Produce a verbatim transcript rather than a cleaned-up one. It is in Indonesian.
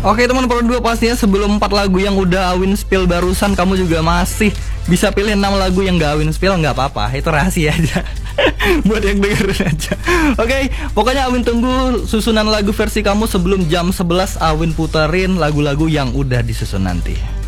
Oke teman Pro dua, pastinya sebelum empat lagu yang udah Awin spill barusan, kamu juga masih bisa pilih enam lagu yang gak Awin spill. Gak apa-apa, itu rahasia aja buat yang dengerin aja. Oke, pokoknya Awin tunggu susunan lagu versi kamu sebelum jam sebelas Awin puterin lagu-lagu yang udah disusun nanti.